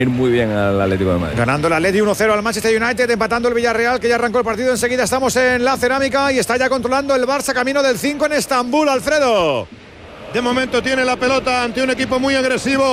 ir muy bien al Atlético de Madrid. Ganando el Atleti 1-0 al Manchester United, empatando el Villarreal, que ya arrancó el partido. Enseguida estamos en la Cerámica y está ya controlando el Barça camino del 5 en Estambul, Alfredo. De momento tiene la pelota ante un equipo muy agresivo.